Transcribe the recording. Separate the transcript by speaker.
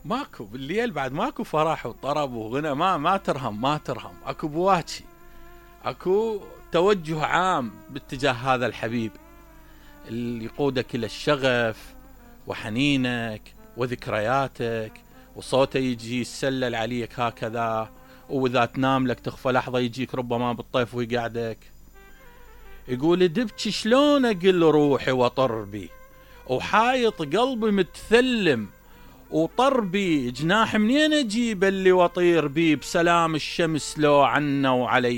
Speaker 1: ماكو بالليل بعد ماكو فرح وطرب وغنى، ما ترهم اكو بواكي، اكو توجه عام باتجاه هذا الحبيب اللي يقودك الى الشغف وحنينك وذكرياتك، وصوته يجي يسلل عليك هكذا، واذا تنام لك تخفى لحظة يجيك ربما بالطيف ويقعدك يقول دبكي شلون اقل روحي وطربي، وحايط قلبي متثلم، وطربي جناح منين اجيب اللي وطير بيه، بسلام الشمس لو عنا وعلي